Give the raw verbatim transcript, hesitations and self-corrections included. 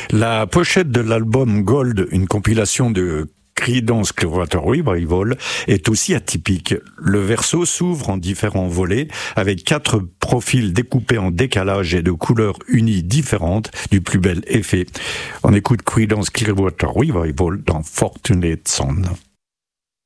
La pochette de l'album Gold, une compilation de Creedence Clearwater Revival, est aussi atypique. Le verso s'ouvre en différents volets avec quatre profils découpés en décalage et de couleurs unies différentes du plus bel effet. On écoute Creedence Clearwater Revival dans Fortunate Son.